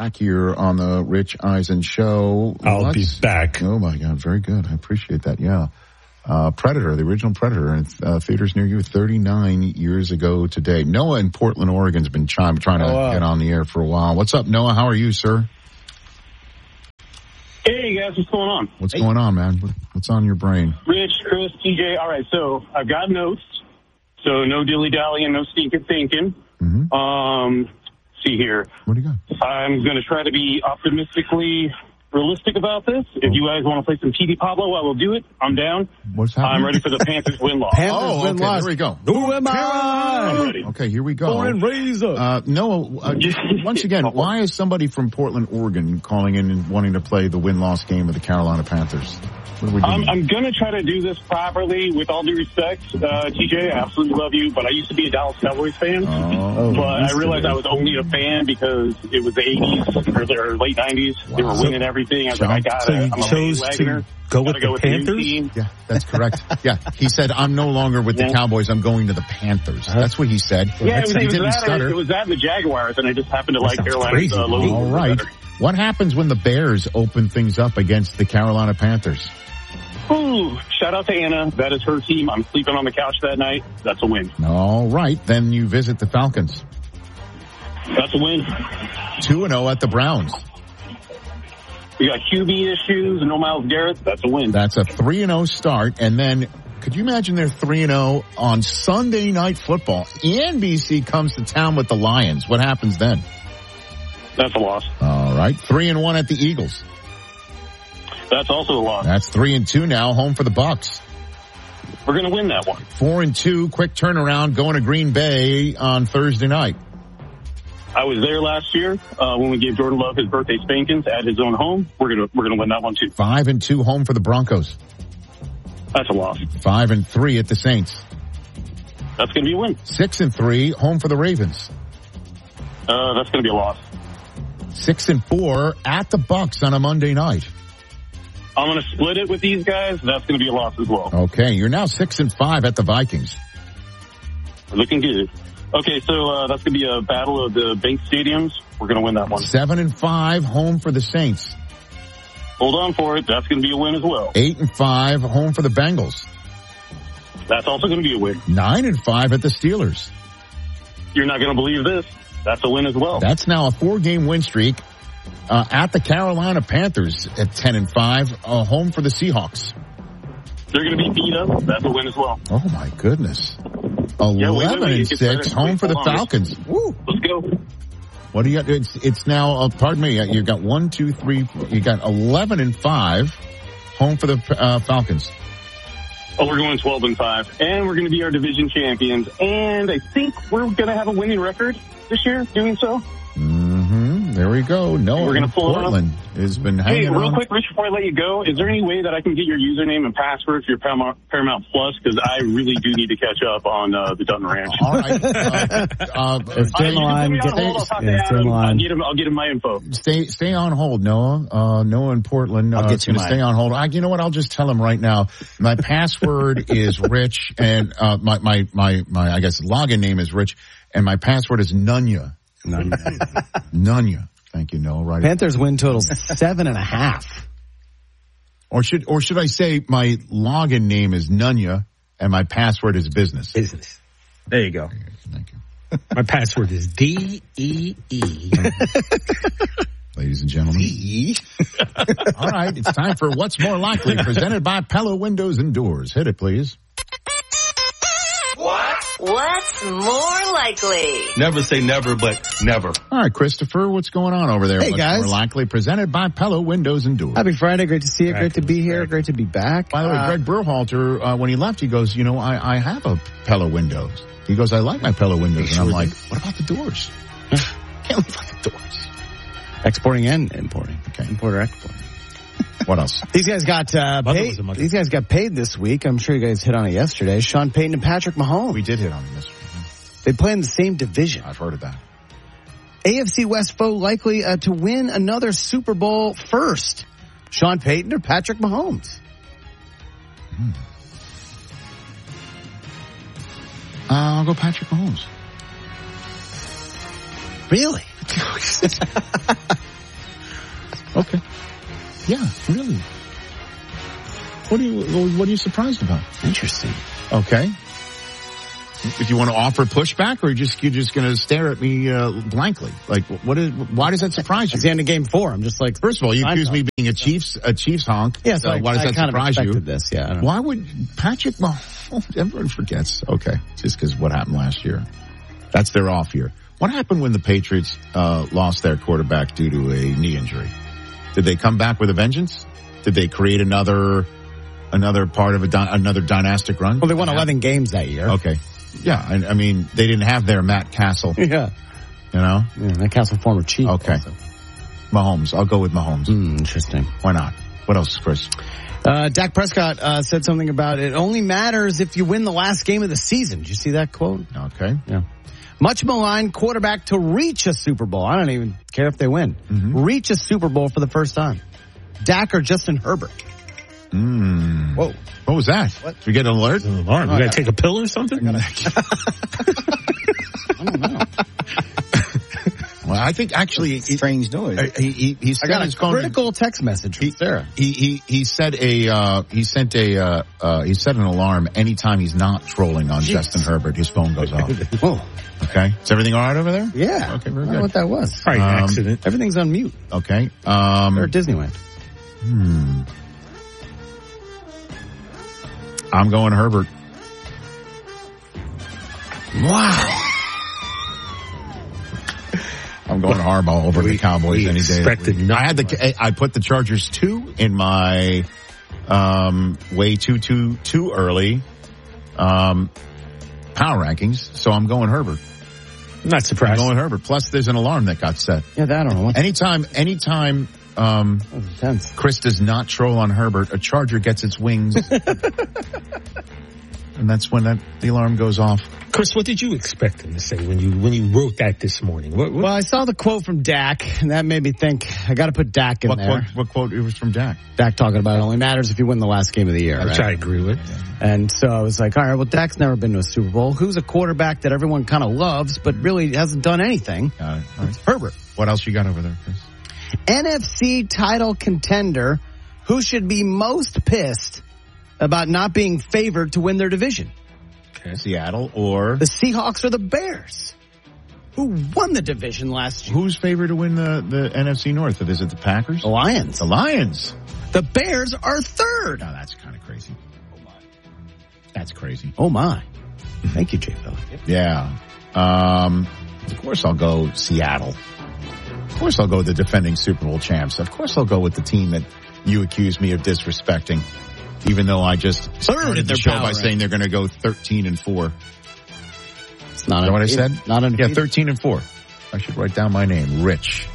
back here on the Rich Eisen Show. I'll be back. Oh, my God. Very good. I appreciate that. Yeah. Predator, the original Predator, in theaters near you 39 years ago today. Noah in Portland, Oregon has been trying to get on the air for a while. What's up, Noah? How are you, sir? Hey, guys. What's going on? What's going on, man? What's on your brain? Rich, Chris, TJ. All right, so I've got notes. So no dilly-dallying, no stinking thinking. Mm-hmm. See here. What do you got? I'm going to try to be optimistically realistic about this. If you guys want to play some TV Pablo, I will do it. I'm down. What's happening? I'm ready for the Panthers win-loss. Win-loss. Here we go. Who am I? Okay, here we go. Born and raised up. Noah, once again, why is somebody from Portland, Oregon calling in and wanting to play the win-loss game of the Carolina Panthers? What are we doing? I'm going to try to do this properly with all due respect. TJ, I absolutely love you, but I used to be a Dallas Cowboys fan. But I realized I was only a fan because it was the 80s or late 90s. Wow. They were winning everything. I was like, I got it. I'm a chose to go with the Panthers? Yeah, that's correct. Yeah, he said, I'm no longer with the Cowboys. I'm going to the Panthers. That's what he said. Yeah, it was that and the Jaguars, and I just happened to like Carolina's logo. All right. What happens when the Bears open things up against the Carolina Panthers? Ooh, shout out to Anna. That is her team. I'm sleeping on the couch that night. That's a win. All right. Then you visit the Falcons. That's a win. 2-0 at the Browns. We got QB issues, no Myles Garrett. That's a win. That's a 3-0 start. And then could you imagine they're 3-0 on Sunday Night Football? NBC comes to town with the Lions. What happens then? That's a loss. All right. 3-1 at the Eagles. That's also a loss. That's 3-2 now, home for the Bucs. We're going to win that one. 4-2, quick turnaround, going to Green Bay on Thursday night. I was there last year when we gave Jordan Love his birthday spankings at his own home. We're gonna win that one too. 5-2, home for the Broncos. That's a loss. 5-3 at the Saints. That's going to be a win. 6-3, home for the Ravens. That's going to be a loss. 6-4 at the Bucs on a Monday night. I'm going to split it with these guys. That's going to be a loss as well. Okay, you're now 6-5 at the Vikings. Looking good. Okay, so that's going to be a battle of the bank stadiums. We're going to win that one. 7-5, home for the Saints. Hold on for it. That's going to be a win as well. 8-5, home for the Bengals. That's also going to be a win. 9-5 at the Steelers. You're not going to believe this. That's a win as well. That's now a 4-game win streak. At the Carolina Panthers at 10-5, home for the Seahawks. They're going to be beat up. That's a win as well. Oh my goodness. 11-6, home for the Falcons. Woo. Let's go. What do you got? It's now, pardon me, you got 1, 2, 3, you got 11-5, home for the Falcons. Oh, we're going 12-5, and we're going to be our division champions. And I think we're going to have a winning record this year doing so. There we go. No, we're going to pull Portland has been hanging on. Hey, real quick, Rich, before I let you go, is there any way that I can get your username and password for your Paramount Plus? Because I really do need to catch up on the Dutton Ranch. All right. Stay on line. I'll get him my info. Stay on hold, Noah. Noah in Portland. I'll get you mine. Stay on hold. You know what? I'll just tell him right now. My password is Rich, and my I guess login name is Rich, and my password is Nunya. Nunya. Thank you, Noah. Right. Panthers win total 7.5. Or should I say my login name is Nunya and my password is business? Business. There you go. Thank you. My password is DEE. Ladies and gentlemen. All right, it's time for What's More Likely, presented by Pella Windows and Doors. Hit it, please. What's more likely? Never say never, but never. All right, Christopher, what's going on over there? Hey, What's guys. More Likely, presented by Pella Windows and Doors. Happy Friday. Great to see you. Great to be here. Great to be back. By the way, Greg Berhalter, when he left, he goes, I have a Pella Windows. He goes, I like my Pella Windows. And I'm like, what about the doors? Can't leave out the doors. Exporting and importing. Okay. Importer, exporting. What else? These guys got paid. These guys got paid this week. I'm sure you guys hit on it yesterday. Sean Payton and Patrick Mahomes. We did hit on it yesterday. They play in the same division. I've heard of that. AFC West foe likely to win another Super Bowl first. Sean Payton or Patrick Mahomes? I'll go Patrick Mahomes. Really? Yeah, really. What are you surprised about? Interesting. Okay. If you want to offer pushback, or you're just going to stare at me blankly, like why does that surprise you? It's the end of game 4. I'm just like, first of all, you accuse me of being a Chiefs honk. Yeah, so why does that surprise you? This, yeah. I don't know. Why would Patrick Mahomes? Everyone forgets. Okay, just because what happened last year. That's their off year. What happened when the Patriots lost their quarterback due to a knee injury? Did they come back with a vengeance? Did they create another part of another dynastic run? Well, they won 11 games that year. Okay. Yeah, I mean, they didn't have their Matt Castle. Yeah. You know? Yeah, Matt Castle, former Chief. Okay. Also. Mahomes. I'll go with Mahomes. Interesting. Why not? What else, Chris? Dak Prescott said something about it only matters if you win the last game of the season. Did you see that quote? Okay. Yeah. Much maligned quarterback to reach a Super Bowl. I don't even care if they win. Mm-hmm. Reach a Super Bowl for the first time. Dak or Justin Herbert? Whoa. What was that? What? Did you get an alert? An alarm. You got to take a pill or something? I don't know. Well, I think actually strange noise. He I got a critical text message from Sarah. He set an alarm anytime he's not trolling on Justin Herbert. His phone goes off. Whoa. Okay. Is everything all right over there? Yeah. Okay, very good. I don't know what that was. Probably an accident. Everything's on mute. Okay. Or at Disneyland. I'm going Herbert. Wow. I'm going Harbaugh over the Cowboys any day. I put the Chargers 2 in my way too early power rankings, so I'm going Herbert. I'm not surprised. I'm going Herbert. Plus, there's an alarm that got set. Yeah, I don't know. Anytime Chris does not troll on Herbert, a Charger gets its wings. And that's when the alarm goes off. Chris, what did you expect him to say when you wrote that this morning? What? Well, I saw the quote from Dak, and that made me think, I got to put Dak in there. What quote it was from Dak? Dak talking about it only matters if you win the last game of the year. Which right? I agree with. And so I was like, all right, well, Dak's never been to a Super Bowl. Who's a quarterback that everyone kind of loves, but really hasn't done anything? Got it. It's Herbert. What else you got over there, Chris? NFC title contender who should be most pissed about not being favored to win their division. Okay. Seattle or the Seahawks or the Bears, who won the division last year. Who's favored to win the NFC North? Is it the Packers? The Lions. The Lions. The Bears are third. Oh, that's kind of crazy. Oh my. That's crazy. Oh my. Thank you, Jay Philip. Yeah. Of course I'll go Seattle. Of course I'll go the defending Super Bowl champs. Of course I'll go with the team that you accuse me of disrespecting. Even though I just started the show by saying they're going to go 13-4. It's not. Is that what I said? Not undefeated. Yeah, 13-4. I should write down my name, Rich.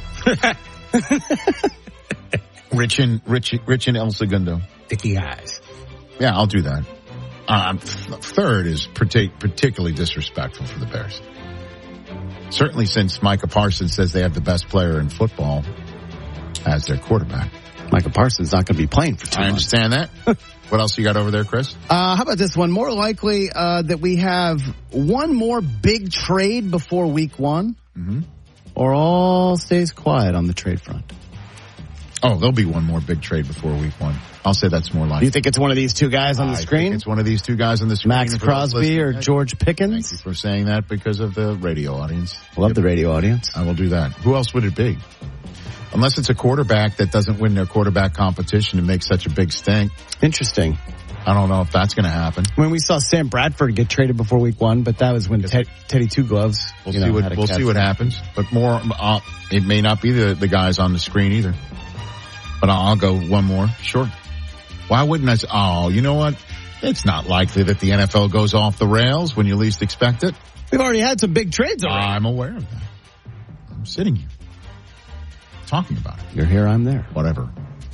Rich in El Segundo. Dicky eyes. Yeah, I'll do that. Third is particularly disrespectful for the Bears. Certainly since Micah Parsons says they have the best player in football as their quarterback. Micah Parsons not going to be playing for 2 months. I understand that. What else you got over there, Chris? How about this one? More likely that we have one more big trade before week 1, or all stays quiet on the trade front. Oh, there'll be one more big trade before week 1. I'll say that's more likely. Do you think it's one of these two guys on the screen? I think it's one of these two guys on the screen. Max Crosby or George Pickens? Thank you for saying that because of the radio audience. Love the radio audience. I will do that. Who else would it be? Unless it's a quarterback that doesn't win their quarterback competition and make such a big stink. Interesting. I don't know if that's going to happen. When we saw Sam Bradford get traded before week 1, but that was when Teddy Two Gloves. We'll see what happens. But more, it may not be the guys on the screen either. But I'll go one more. Sure. Why wouldn't I say, oh, you know what? It's not likely that the NFL goes off the rails when you least expect it. We've already had some big trades already. I'm aware of that. I'm sitting here talking about it. You're here, I'm there. Whatever.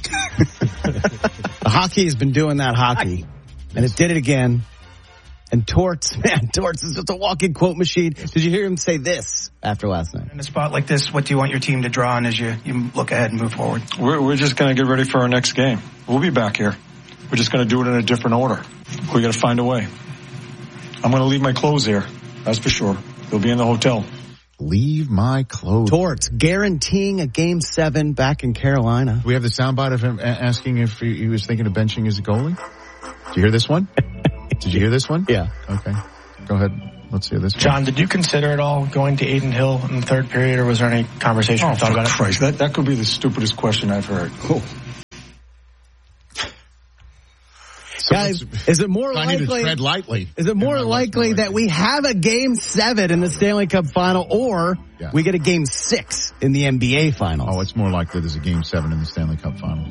The hockey has been doing that hockey, and it did it again. And Torts is just a walking quote machine. Did you hear him say this after last night? In a spot like this, what do you want your team to draw on as you look ahead and move forward? We're just going to get ready for our next game. We'll be back here. We're just going to do it in a different order. We got to find a way. I'm going to leave my clothes here, that's for sure. They'll be in the hotel. Leave my clothes. Torts guaranteeing a Game 7 back in Carolina. Do we have the soundbite of him asking if he was thinking of benching his goalie? Did you hear this one? Did you hear this one? Yeah. Okay. Go ahead. Let's hear this one. John, did you consider at all going to Aiden Hill in the third period, or was there any conversation you thought about it? Christ, that could be the stupidest question I've heard. Cool. So Guys, is it more I need to likely? tread lightly. Is it more likely that we have a Game 7 in the Stanley Cup Final, or we get a Game 6 in the NBA Finals? Oh, it's more likely there's a Game 7 in the Stanley Cup Final.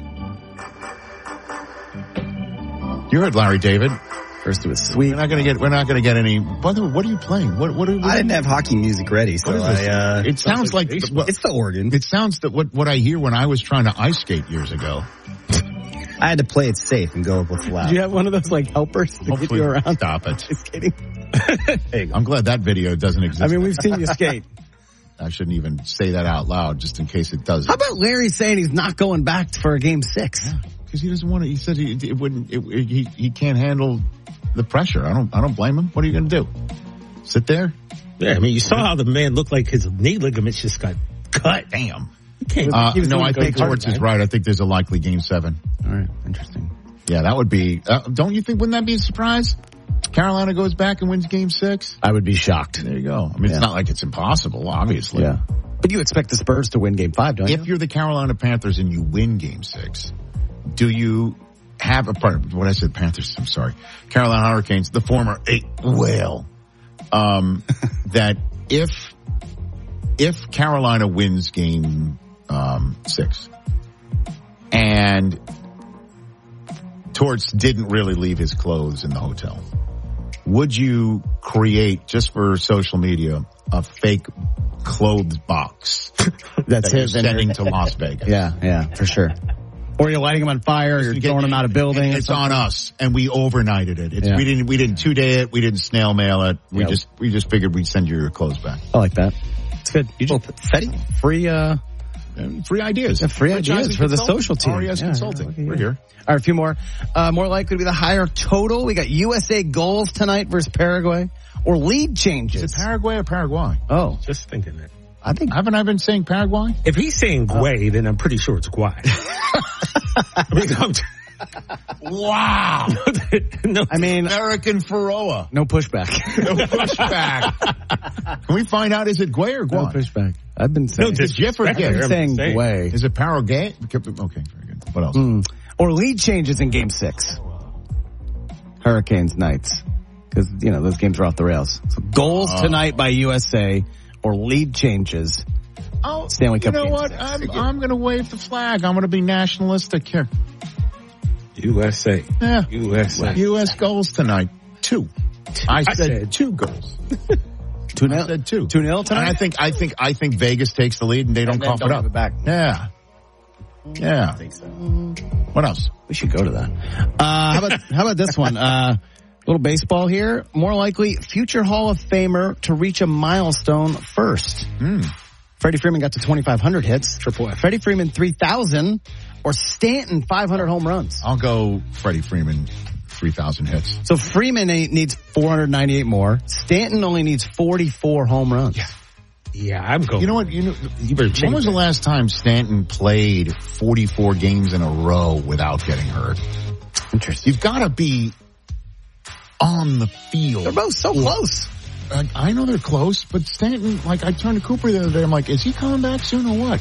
You heard Larry David. First it was sweet. We're not going to get any. By the way, what are you playing? What I didn't have hockey music ready, so it sounds like it's the organ. It sounds that what I hear when I was trying to ice skate years ago. I had to play it safe and go with loud. Did you have one of those like helpers to get you around? Stop it. Just kidding. I'm glad that video doesn't exist. I mean, we've seen you skate. I shouldn't even say that out loud just in case it does. How about Larry saying he's not going back for a Game 6? Because he doesn't want to. He said he can't handle the pressure. I don't blame him. What are you going to do? Sit there? Yeah, I mean, you saw how the man looked like his knee ligaments just got cut. Damn. No, I think Torts is right. I think there's a likely Game 7. All right, interesting. Yeah, that would be. Don't you think? Wouldn't that be a surprise? Carolina goes back and wins Game 6. I would be shocked. There you go. I mean, it's not like it's impossible, obviously. Yeah, but you expect the Spurs to win Game 5, don't you? If you're the Carolina Panthers and you win Game 6, do you have a part? What I said, Panthers. I'm sorry, Carolina Hurricanes, the former whale. That if Carolina wins Game 6 and Torts didn't really leave his clothes in the hotel, would you create, just for social media, a fake clothes box that's that you're sending to Las Vegas? Yeah, for sure. Or you're lighting them on fire, or you're throwing them out of building. It's on us, and we overnighted it. We didn't 2-day it. We didn't snail mail it. We just figured we'd send you your clothes back. I like that. It's good. You just free ideas. Free ideas for the social team. RES Consulting. We're here. All right, a few more. More likely to be the higher total. We got USA goals tonight versus Paraguay, or lead changes. Is it Paraguay or Paraguay? Oh, just thinking that. Haven't I been saying Paraguay? If he's saying Guay, then I'm pretty sure it's Guay. Wow. No, I mean, American Faroa. No pushback. No pushback. Can we find out, is it Guay or Guay? No pushback. I've been saying. No, Jeff or I've been saying Guay. Is it Paraguay? Okay, very good. What else? Or lead changes in Game 6. Hurricanes Knights. Because, those games are off the rails. So goals tonight by USA, or lead changes. Stanley Cup. You know what? I'm going to wave the flag. I'm going to be nationalistic here. USA. Yeah. USA. U.S. goals tonight. 2. I said 2 goals. 2-0. I said 2. 2-0 tonight. And I think Vegas takes the lead and they don't cough it up. Back. Yeah. I think so. What else? We should go to that. How about this one? Little baseball here. More likely, future Hall of Famer to reach a milestone first. Freddie Freeman got to 2,500 hits. Freddie Freeman 3,000, or Stanton 500 home runs. I'll go Freddie Freeman 3,000 hits. So Freeman needs 498 more. Stanton only needs 44 home runs. Yeah, I'm going. You know what? When was the last time Stanton played 44 games in a row without getting hurt? Interesting. You've got to be on the field. They're both so close. I know they're close, but Stanton, I turned to Cooper the other day. I'm like, is he coming back soon or what?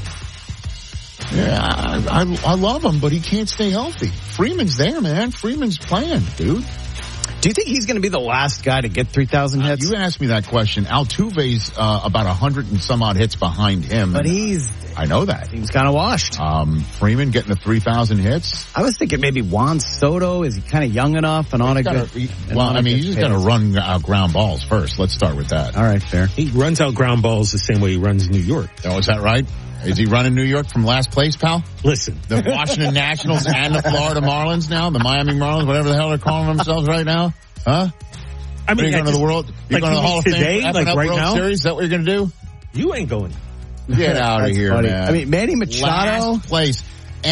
Yeah, I love him, but he can't stay healthy. Freeman's there, man. Freeman's playing, dude. Do you think he's going to be the last guy to get 3,000 hits? You asked me that question. Altuve's about 100 and some odd hits behind him. But I know that. He's kind of washed. Freeman getting to 3,000 hits. I was thinking maybe Juan Soto. Is he kind of young enough and on a good? You just got to run out ground balls first. Let's start with that. All right, fair. He runs out ground balls the same way he runs New York. Oh, is that right? Is he running New York from last place, pal? Listen. The Washington Nationals and the Florida Marlins now, the Miami Marlins, whatever the hell they're calling themselves right now. Huh? I mean, you're going to the World, you're going to the Hall of Fame, right World now? Series? Is that what you're going to do? You ain't going. Get out of here, funny. man. I mean, Manny Machado. Last place.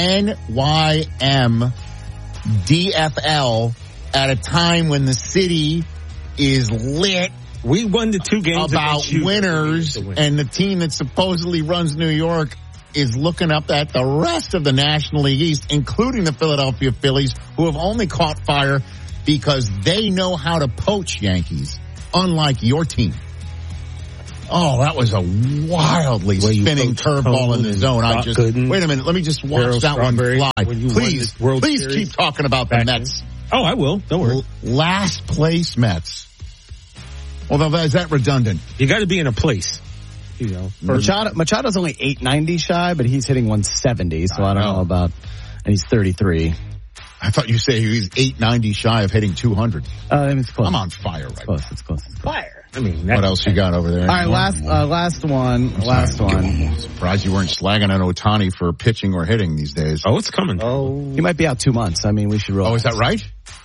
NYM DFL at a time when the city is lit We won the 2 games about winners, and the team that supposedly runs New York is looking up at the rest of the National League East, including the Philadelphia Phillies, who have only caught fire because they know how to poach Yankees, unlike your team. Oh, that was a wildly spinning curveball in the zone. Wait a minute. Let me just watch that one fly. Please keep talking about the Mets. Oh, I will. Don't worry. Last place Mets. Although, is that redundant? You got to be in a place. You know, Machado's only 890 shy, but he's hitting 170. So I don't know about, and he's 33. I thought you said he was 890 shy of hitting 200. It's close. I'm on fire right now. It's close. Fire. I mean, what else you got over there? All right, last one. I'm surprised you weren't slagging on Ohtani for pitching or hitting these days. Oh, it's coming. Oh, he might be out 2 months. I mean, we should roll. Oh, is that right?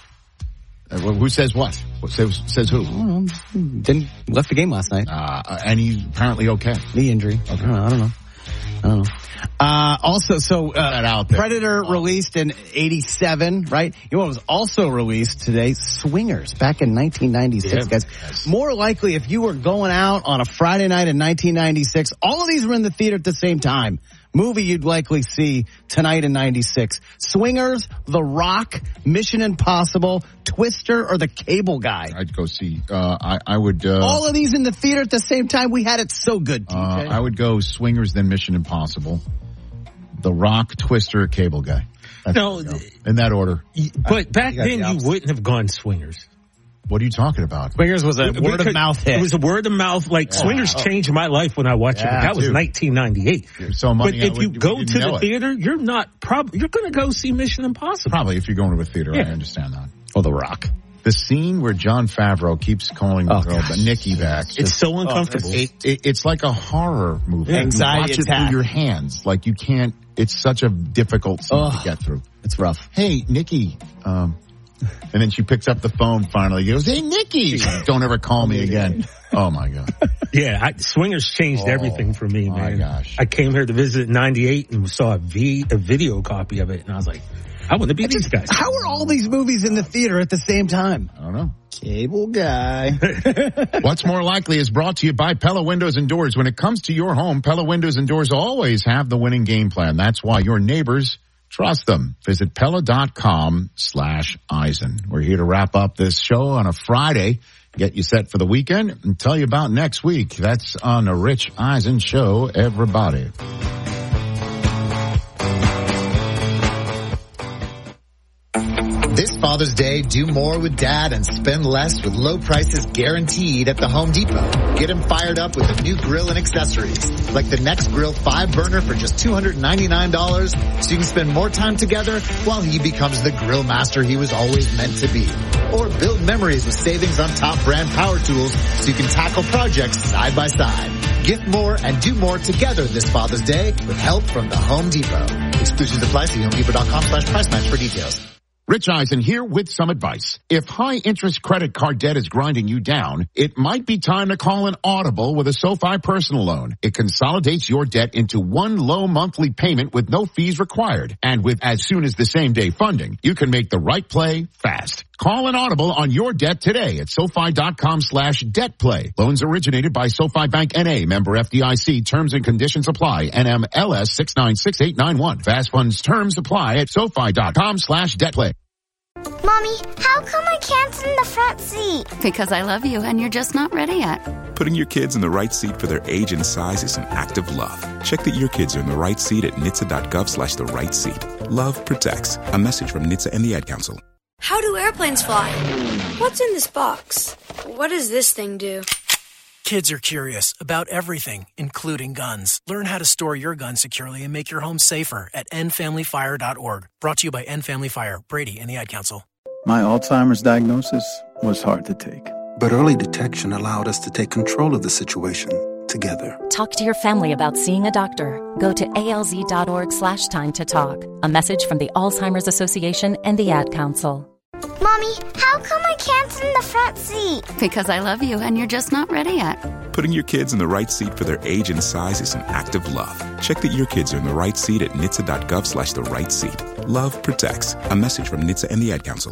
Who says what? Says who? Left the game last night. And he's apparently okay. Knee injury. Okay. I don't know. Also, Predator released in 87, right? You know what was also released today? Swingers, back in 1996, guys. Yes. More likely, if you were going out on a Friday night in 1996, all of these were in the theater at the same time. Movie you'd likely see tonight in 96. Swingers, The Rock, Mission Impossible, Twister, or The Cable Guy. I'd go see, I would... all of these in the theater at the same time. We had it so good, TJ. I would go Swingers, then Mission Impossible. The Rock, Twister, Cable Guy. In that order. But back then you wouldn't have gone Swingers. What are you talking about? Swingers was a word of mouth hit. It was a word of mouth. Swingers changed my life when I watched it. That was 1998. So but if you go to the theater, you're going to go see Mission Impossible. Probably if you're going to a theater, I understand that. Oh, The Rock. The scene where Jon Favreau keeps calling the girl Nikki back. It's so uncomfortable. It's like a horror movie. Anxiety you watch it through your hands. Like you can't, it's such a difficult scene to get through. It's rough. Hey, Nikki, and then she picks up the phone finally. He goes, hey, Nikki, don't ever call me again. Oh, my God. Yeah, Swingers changed everything for me, man. My gosh. I came here to visit in 98 and saw a video copy of it, and I was like, I want to be these guys. How are all these movies in the theater at the same time? I don't know. Cable Guy. What's More Likely is brought to you by Pella Windows and Doors. When it comes to your home, Pella Windows and Doors always have the winning game plan. That's why your neighbors trust them. Visit Pella.com/Eisen. We're here to wrap up this show on a Friday, get you set for the weekend, and tell you about next week. That's on the Rich Eisen Show, everybody. This Father's Day, do more with Dad and spend less with low prices guaranteed at the Home Depot. Get him fired up with a new grill and accessories, like the Next Grill 5-burner for just $299, so you can spend more time together while he becomes the grill master he was always meant to be. Or build memories with savings on top brand power tools so you can tackle projects side by side. Gift more and do more together this Father's Day with help from the Home Depot. Exclusions apply. See HomeDepot.com/price match for details. Rich Eisen here with some advice. If high-interest credit card debt is grinding you down, it might be time to call an Audible with a SoFi personal loan. It consolidates your debt into one low monthly payment with no fees required. And with as soon as the same-day funding, you can make the right play fast. Call an Audible on your debt today at SoFi.com/DebtPlay. Loans originated by SoFi Bank N.A. Member FDIC. Terms and conditions apply. NMLS 696891. Fast funds terms apply at SoFi.com/DebtPlay. Mommy, how come I can't sit in the front seat? Because I love you and you're just not ready yet. Putting your kids in the right seat for their age and size is an act of love. Check that your kids are in the right seat at NHTSA.gov/the right seat. Love protects. A message from NHTSA and the Ad Council. How do airplanes fly? What's in this box? What does this thing do? Kids are curious about everything, including guns. Learn how to store your gun securely and make your home safer at endfamilyfire.org. Brought to you by End Family Fire, Brady, and the Ad Council. My Alzheimer's diagnosis was hard to take. But early detection allowed us to take control of the situation together. Talk to your family about seeing a doctor. Go to alz.org/time to talk. A message from the Alzheimer's Association and the Ad Council. Mommy, how come I can't sit in the front seat? Because I love you and you're just not ready yet. Putting your kids in the right seat for their age and size is an act of love. Check that your kids are in the right seat at NHTSA.gov/the right seat. Love protects. A message from NHTSA and the Ad Council.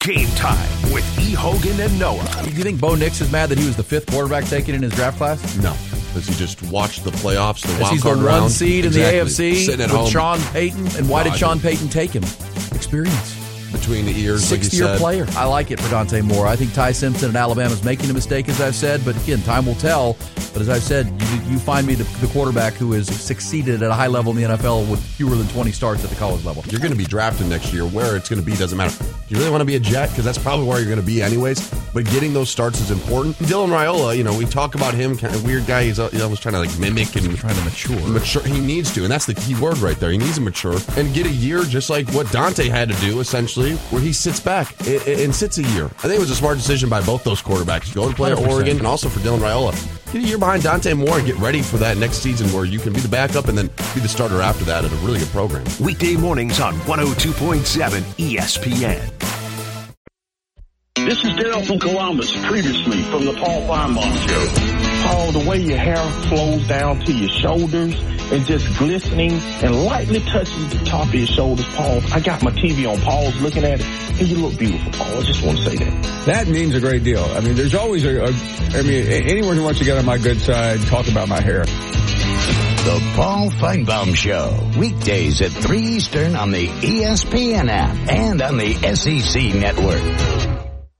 Game Time with E. Hogan and Noah. Do you think Bo Nix is mad that he was the 5th quarterback taken in his draft class? No. Because he just watched the playoffs, the wild he's card the round. One seed in the AFC sitting at with home. Sean Payton. And why did Sean Payton take him? Experience. Between the ears, like you said. 6th-year player. I like it for Dante Moore. I think Ty Simpson at Alabama is making a mistake, as I've said. But again, time will tell. But as I've said, you find me the quarterback who has succeeded at a high level in the NFL with fewer than 20 starts at the college level. You're going to be drafted next year. Where it's going to be doesn't matter. Do you really want to be a Jet? Because that's probably where you're going to be anyways. But getting those starts is important. Dylan Raiola, we talk about him, kind of weird guy. He's always trying to mimic and trying to mature. He needs to, and that's the key word right there. He needs to mature and get a year just like what Dante had to do, essentially, where he sits back and sits a year. I think it was a smart decision by both those quarterbacks. Go to play at Oregon, and also for Dylan Raiola. Get a year behind Dante Moore and get ready for that next season where you can be the backup and then be the starter after that at a really good program. Weekday mornings on 102.7 ESPN. This is Dale from Columbus, previously from the Paul Feinbaum Show. Paul, the way your hair flows down to your shoulders and just glistening and lightly touches the top of your shoulders, Paul. I got my TV on. Paul's looking at it, and you look beautiful, Paul. I just want to say that. That means a great deal. I mean, there's always anyone who wants to get on my good side, talk about my hair. The Paul Feinbaum Show, weekdays at 3 Eastern on the ESPN app and on the SEC Network.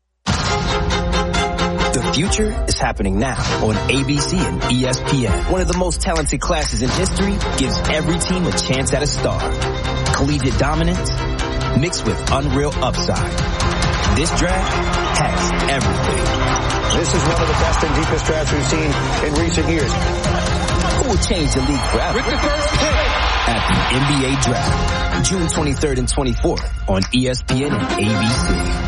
The future is happening now on ABC and ESPN. One of the most talented classes in history gives every team a chance at a star. Collegiate dominance mixed with unreal upside. This draft has everything. This is one of the best and deepest drafts we've seen in recent years. Who will change the league forever? With the first pick at the NBA Draft, June 23rd and 24th on ESPN and ABC.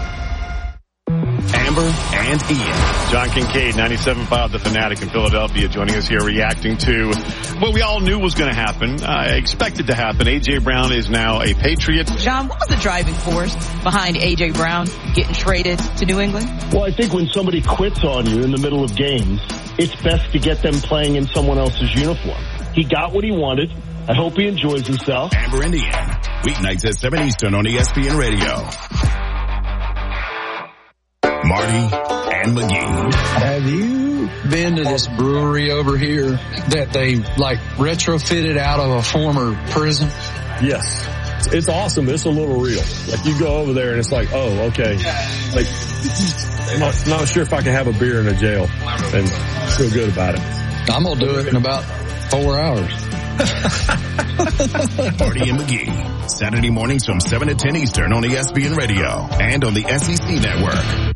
Amber and Ian. John Kincaid, 97.5 The Fanatic in Philadelphia, joining us here reacting to what we all knew was going to happen, expected to happen. A.J. Brown is now a Patriot. John, what was the driving force behind A.J. Brown getting traded to New England? Well, I think when somebody quits on you in the middle of games, it's best to get them playing in someone else's uniform. He got what he wanted. I hope he enjoys himself. Amber and Ian, weeknights at 7 Eastern on ESPN Radio. Marty and McGee. Have you been to this brewery over here that they retrofitted out of a former prison? Yes. It's awesome. It's a little real. Like you go over there and it's like, oh, okay. Like, not sure if I can have a beer in a jail and feel good about it. I'm going to do it in about 4 hours. Marty and McGee, Saturday mornings from 7 to 10 Eastern on ESPN Radio and on the SEC Network.